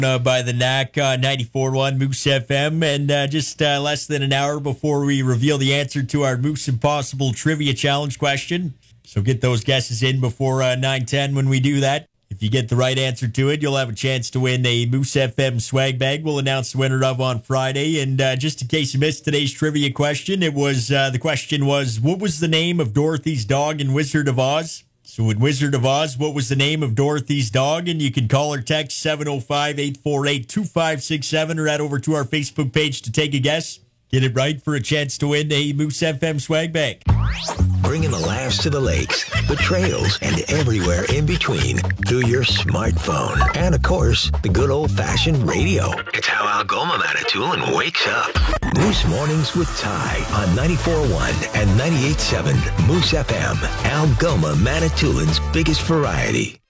By the Knack 94.1 Moose FM, and just less than an hour before we reveal the answer to our Moose Impossible Trivia Challenge question. So get those guesses in before 9:10 when we do that. If you get the right answer to it, you'll have a chance to win a Moose FM swag bag we'll announce the winner of on Friday. And just in case you missed today's trivia question, the question was, what was the name of Dorothy's dog in Wizard of Oz? So in Wizard of Oz, what was the name of Dorothy's dog? And you can call or text 705-848-2567 or head over to our Facebook page to take a guess. Get it right for a chance to win a Moose FM swag bag. Bringing the laughs to the lakes, the trails, and everywhere in between through your smartphone. And, of course, the good old-fashioned radio. It's how Algoma Manitoulin wakes up. Moose Mornings with Ty on 94.1 and 98.7 Moose FM, Algoma Manitoulin's biggest variety.